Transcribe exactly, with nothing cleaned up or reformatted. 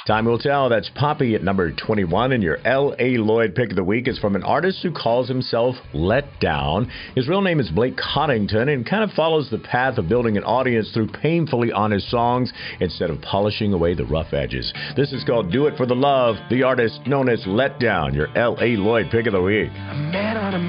Time will tell. That's Poppy at number twenty-one. And your L A. Lloyd pick of the week is from an artist who calls himself Let Down. His real name is Blake Coddington and kind of follows the path of building an audience through painfully honest songs instead of polishing away the rough edges. This is called Do It for the Love. The artist known as Let Down, your L A. Lloyd pick of the week.